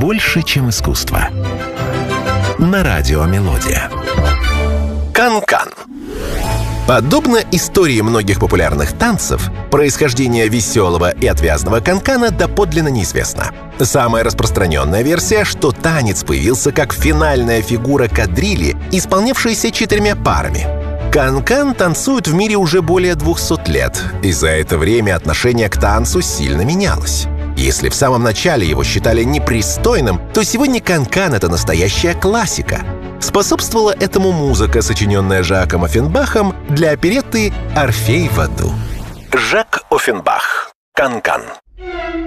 больше, чем искусство. На радио «Мелодия». Кан-кан. Подобно истории многих популярных танцев, происхождение веселого и отвязного канкана доподлинно неизвестно. Самая распространенная версия, что танец появился как финальная фигура кадрили, исполнявшаяся 4 парами. Кан-кан танцуют в мире уже более 200 лет, и за это время отношение к танцу сильно менялось. Если в самом начале его считали непристойным, то сегодня кан-кан — это настоящая классика. Способствовала этому музыка, сочиненная Жаком Оффенбахом для оперетты «Орфей в аду». Жак Оффенбах. Кан-кан.